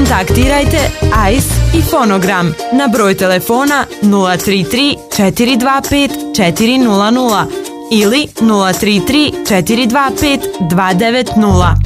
kontaktirajte Ice i Fonogram na broj telefona 033 425 400 ili 033 425 290.